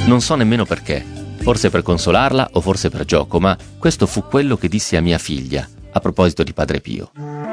Non so nemmeno perché, forse per consolarla o forse per gioco, ma questo fu quello che dissi a mia figlia a proposito di Padre Pio.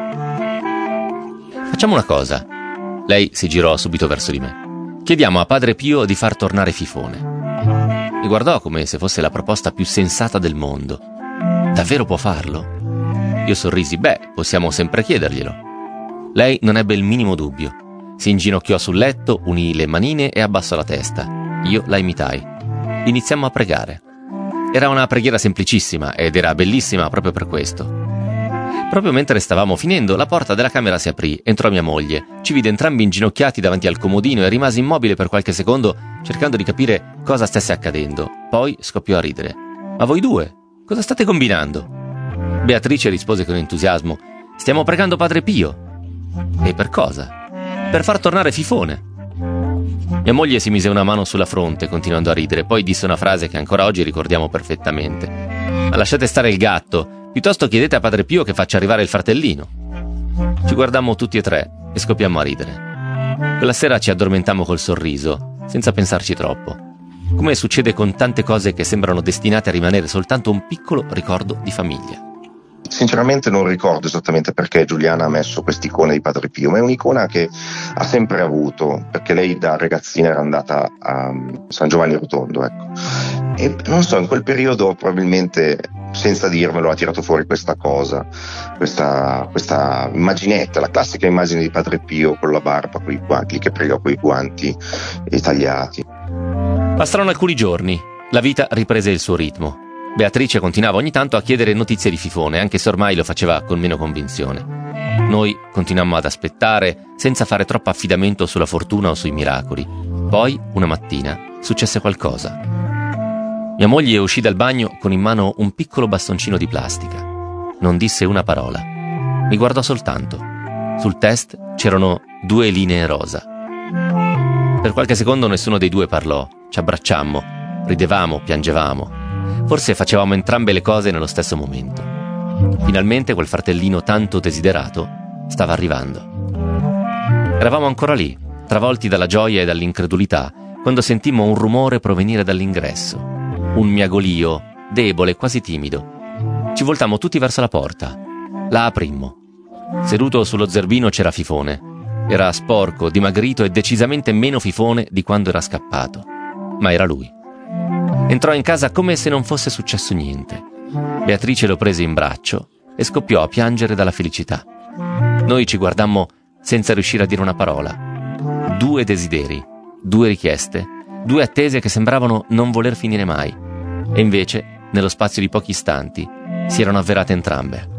Facciamo una cosa. Lei si girò subito verso di me. Chiediamo a Padre Pio di far tornare Fifone. Mi guardò come se fosse la proposta più sensata del mondo. Davvero può farlo? Io sorrisi. Possiamo sempre chiederglielo. Lei non ebbe il minimo dubbio. Si inginocchiò sul letto, unì le manine e abbassò la testa. Io la imitai. Iniziammo a pregare. Era una preghiera semplicissima ed era bellissima proprio per questo. Proprio mentre stavamo finendo, la porta della camera si aprì, entrò mia moglie, ci vide entrambi inginocchiati davanti al comodino e rimase immobile per qualche secondo cercando di capire cosa stesse accadendo. Poi scoppiò a ridere. Ma voi due, cosa state combinando? Beatrice rispose con entusiasmo. Stiamo pregando Padre Pio. E per cosa? Per far tornare Fifone. Mia moglie si mise una mano sulla fronte continuando a ridere, poi disse una frase che ancora oggi ricordiamo perfettamente. Ma lasciate stare il gatto. Piuttosto chiedete a Padre Pio che faccia arrivare il fratellino. Ci guardammo tutti e tre e scoppiammo a ridere. Quella sera ci addormentammo col sorriso, senza pensarci troppo. Come succede con tante cose che sembrano destinate a rimanere soltanto un piccolo ricordo di famiglia. Sinceramente non ricordo esattamente perché Giuliana ha messo quest'icona di Padre Pio, ma è un'icona che ha sempre avuto, perché lei da ragazzina era andata a San Giovanni Rotondo, ecco. E non so, in quel periodo probabilmente, senza dirmelo, ha tirato fuori questa cosa, questa immaginetta, la classica immagine di Padre Pio con la barba, con i guanti, che prega con i guanti tagliati. Passarono alcuni giorni, la vita riprese il suo ritmo. Beatrice continuava ogni tanto a chiedere notizie di Fifone, anche se ormai lo faceva con meno convinzione. Noi continuammo ad aspettare, senza fare troppo affidamento sulla fortuna o sui miracoli. Poi, una mattina, successe qualcosa. Mia moglie uscì dal bagno con in mano un piccolo bastoncino di plastica. Non disse una parola. Mi guardò soltanto. Sul test c'erano 2 linee rosa. Per qualche secondo nessuno dei due parlò. Ci abbracciammo, ridevamo, piangevamo. Forse facevamo entrambe le cose nello stesso momento. Finalmente quel fratellino tanto desiderato stava arrivando. Eravamo ancora lì, travolti dalla gioia e dall'incredulità, quando sentimmo un rumore provenire dall'ingresso. Un miagolio, debole, quasi timido. Ci voltammo tutti verso la porta. La aprimmo. Seduto sullo zerbino c'era Fifone. Era sporco, dimagrito e decisamente meno Fifone di quando era scappato. Ma era lui. Entrò in casa come se non fosse successo niente. Beatrice lo prese in braccio e scoppiò a piangere dalla felicità. Noi ci guardammo senza riuscire a dire una parola. 2 desideri, 2 richieste, 2 attese che sembravano non voler finire mai. E invece, nello spazio di pochi istanti, si erano avverate entrambe.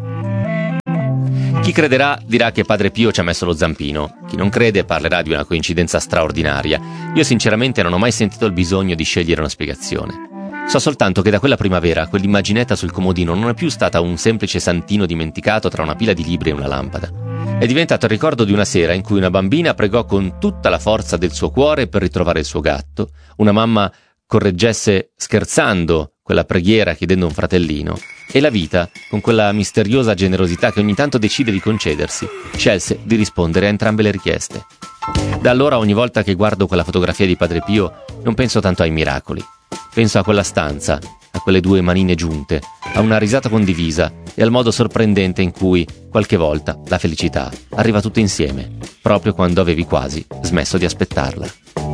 Chi crederà dirà che Padre Pio ci ha messo lo zampino. Chi non crede parlerà di una coincidenza straordinaria. Io sinceramente non ho mai sentito il bisogno di scegliere una spiegazione. So soltanto che da quella primavera quell'immaginetta sul comodino non è più stata un semplice santino dimenticato tra una pila di libri e una lampada. È diventato il ricordo di una sera in cui una bambina pregò con tutta la forza del suo cuore per ritrovare il suo gatto, una mamma correggesse scherzando quella preghiera chiedendo un fratellino, e la vita, con quella misteriosa generosità che ogni tanto decide di concedersi, scelse di rispondere a entrambe le richieste. Da allora, ogni volta che guardo quella fotografia di Padre Pio, non penso tanto ai miracoli. Penso a quella stanza, a quelle 2 manine giunte, a una risata condivisa e al modo sorprendente in cui, qualche volta, la felicità arriva tutta insieme, proprio quando avevi quasi smesso di aspettarla.